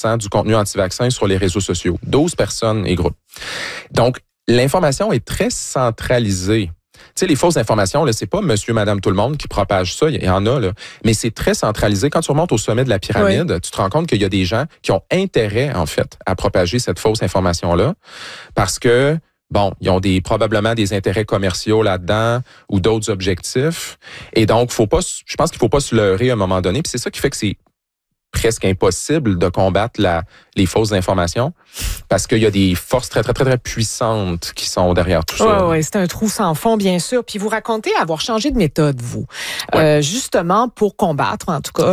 50% du contenu anti-vaccin sur les réseaux sociaux. 12 personnes et groupes. Donc, l'information est très centralisée. Tu sais, les fausses informations, là, c'est pas monsieur, madame, tout le monde qui propage ça. Il y en a, là. Mais c'est très centralisé. Quand tu remontes au sommet de la pyramide, tu te rends compte qu'il y a des gens qui ont intérêt, en fait, à propager cette fausse information-là. Parce que, bon, ils ont probablement des intérêts commerciaux là-dedans ou d'autres objectifs. Et donc, je pense qu'il faut pas se leurrer à un moment donné. Puis c'est ça qui fait que c'est presque impossible de combattre les fausses informations parce qu'il y a des forces très, très, très, très puissantes qui sont derrière tout ça. Oui, c'est un trou sans fond, bien sûr. Puis vous racontez avoir changé de méthode, vous, Ouais. justement pour combattre, en tout cas,